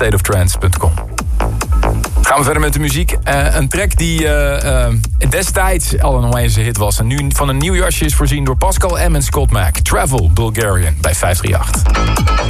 stateoftrance.com. Gaan we verder met de muziek. Een track die destijds al een onwijze hit was. En nu van een nieuw jasje is voorzien door Pascal M. en Scott Mac. Travel Bulgarian bij 538.